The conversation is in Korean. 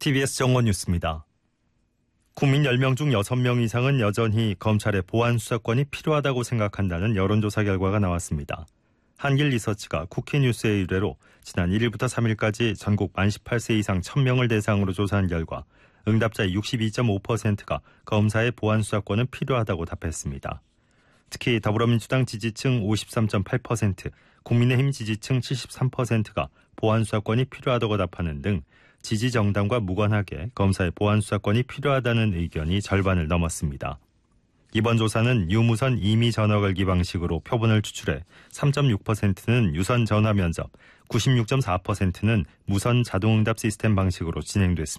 TBS 정원 뉴스입니다. 국민 10명 중 6명 이상은 여전히 검찰의 보안 수사권이 필요하다고 생각한다는 여론조사 결과가 나왔습니다. 한길리서치가 쿠키뉴스의 의뢰로 지난 1일부터 3일까지 전국 만 18세 이상 1000명을 대상으로 조사한 결과 응답자의 62.5%가 검사의 보안 수사권은 필요하다고 답했습니다. 특히 더불어민주당 지지층 53.8%, 국민의힘 지지층 73%가 보안 수사권이 필요하다고 답하는 등 지지 정당과 무관하게 검사의 보안 수사권이 필요하다는 의견이 절반을 넘었습니다. 이번 조사는 유무선 임의 전화 걸기 방식으로 표본을 추출해 3.6%는 유선 전화 면접, 96.4%는 무선 자동응답 시스템 방식으로 진행됐습니다.